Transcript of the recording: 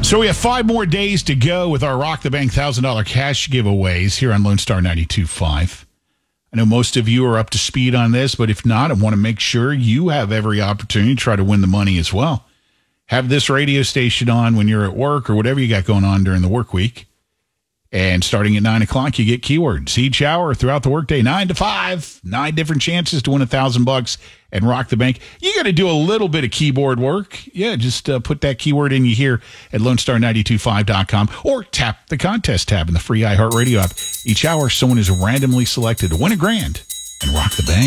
So we have 5 more days to go with our Rock the Bank $1,000 cash giveaways here on Lone Star 92.5. I know most of you are up to speed on this, but if not, I want to make sure you have every opportunity to try to win the money as well. Have this radio station on when you're at work or whatever you got going on during the work week. And starting at 9 o'clock, you get keywords each hour throughout the workday, 9 to 5, 9 different chances to win $1,000 and rock the bank. You got to do a little bit of keyboard work. Yeah, just put that keyword in you here at LoneStar925.com or tap the contest tab in the free iHeartRadio app. Each hour, someone is randomly selected to win $1,000 and rock the bank.